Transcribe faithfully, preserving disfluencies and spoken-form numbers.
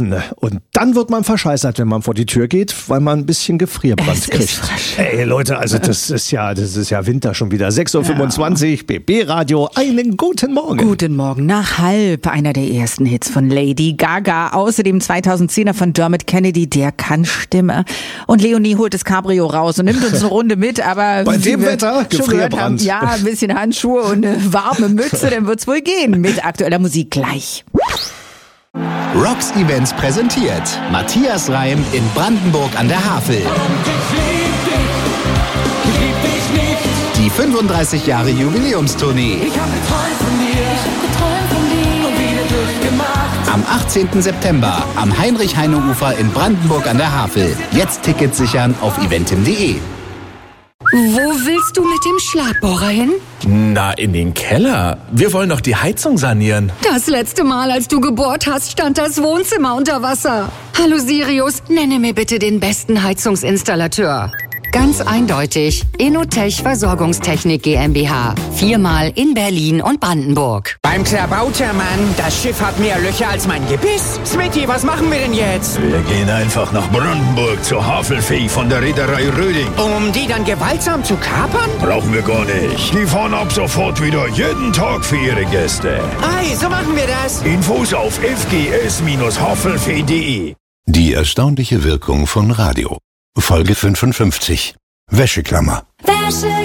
draußen. Und dann wird man verscheißert, wenn man vor die Tür geht, weil man ein bisschen Gefrierbrand Es kriegt. ist frisch. Ey Leute, also das ist ja, das ist ja Winter schon wieder. sechs Uhr fünfundzwanzig, B B Radio. Einen guten Morgen. Guten Morgen. Nach Halb, einer der ersten Hits von Lady Gaga. Außerdem zweitausendzehner von Dermot Kennedy, der kann Stimme. Und Leonie holt das Cabrio raus und nimmt uns eine Runde mit. Aber Bei wie dem wir Wetter, schon gehört haben, Gefrierbrand. ja, ein bisschen Handschuhe und eine warme Mütze, dann wird's wohl gehen mit aktueller Musik gleich. Rocks Events präsentiert Matthias Reim in Brandenburg an der Havel. Die fünfunddreißig Jahre Jubiläumstournee. Ich hab geträumt von dir, ich hab geträumt von dir und wieder durchgemacht. Am achtzehnten September am Heinrich-Heine-Ufer in Brandenburg an der Havel. Jetzt Tickets sichern auf eventim punkt de. Wo willst du mit dem Schlagbohrer hin? Na, in den Keller. Wir wollen doch die Heizung sanieren. Das letzte Mal, als du gebohrt hast, stand das Wohnzimmer unter Wasser. Hallo Sirius, nenne mir bitte den besten Heizungsinstallateur. Ganz eindeutig, Inotech Versorgungstechnik GmbH. Viermal in Berlin und Brandenburg. Beim Klabautermann, das Schiff hat mehr Löcher als mein Gebiss. Smitty, was machen wir denn jetzt? Wir gehen einfach nach Brandenburg zur Havelfee von der Reederei Röding. Um die dann gewaltsam zu kapern? Brauchen wir gar nicht. Die fahren ab sofort wieder jeden Tag für ihre Gäste. Ei, so machen wir das. Infos auf f g s havelfee punkt de. Die erstaunliche Wirkung von Radio. Folge fünfundfünfzig. Wäscheklammer. Wäsche